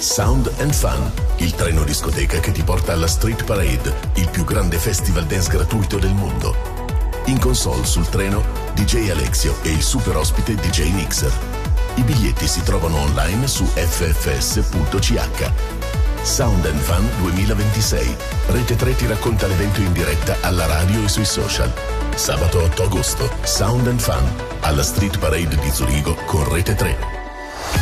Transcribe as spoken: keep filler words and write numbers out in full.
Sound and Fun, il treno discoteca che ti porta alla Street Parade, il più grande festival dance gratuito del mondo. In console sul treno D J Alexio e il super ospite D J Mixer. I biglietti si trovano online su f f s punto c h. Sound and Fun duemilaventisei. Rete tre ti racconta l'evento in diretta alla radio e sui social. Sabato otto agosto, Sound and Fun alla Street Parade di Zurigo con Rete tre.